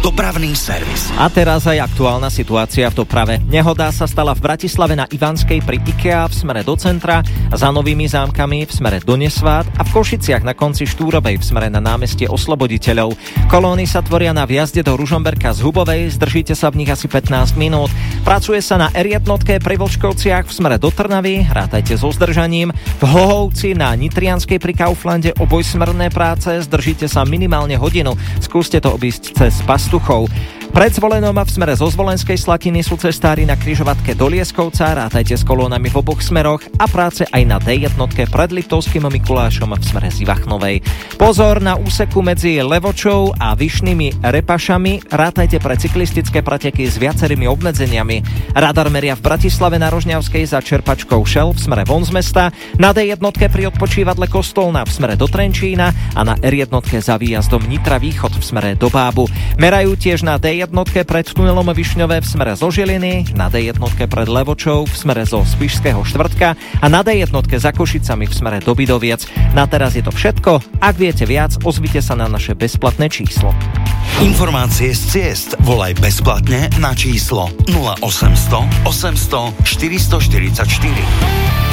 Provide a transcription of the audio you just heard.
Dopravný servis. A teraz aj aktuálna situácia v doprave. Nehoda sa stala v Bratislave na Ivanskej pri IKEA v smere do centra, za Novými Zámkami v smere do Nesvát a v Košiciach na konci Štúrovej v smere na námestie Osloboditeľov. Kolóny sa tvoria na vjazde do Ružomberka z Hubovej, zdržíte sa v nich asi 15 minút. Pracuje sa na R1 pri Vlčkovciach v smere do Trnavy, rátajte so zdržaním. V Hlohovci na Nitrianskej pri Kauflande obojsmerné práce, zdržíte sa minimálne hodinu. Skúste to obísť cez Pastuchov. Pred Zvolenom v smere zo Zvolenskej Slatiny sú cestári na križovatke do Lieskovca, rátajte s kolónami v oboch smeroch a práce aj na D1 pred Liptovským Mikulášom v smere z Ivachnovej. Pozor na úseku medzi Levočou a Vyšnými Repašami, rátajte pre cyklistické preteky s viacerými obmedzeniami. Radar meria v Bratislave na Rožňavskej za čerpačkou Šel v smere von z mesta, na D1 pri odpočívadle Kostolná v smere do Trenčína a na R1 za výjazdom Nitra Východ v smere do Bábu. Merajú tiež na D1 pred tunelom Višňové v smere zo Žiliny, na D1 pred Levočou v smere zo Spišského Štvrtka a na D1 za Košicami v smere do Bidoviec. Na teraz je to všetko. Ak viete viac, ozvite sa na naše bezplatné číslo. Informácie z ciest volaj bezplatne na číslo 0800 800 444.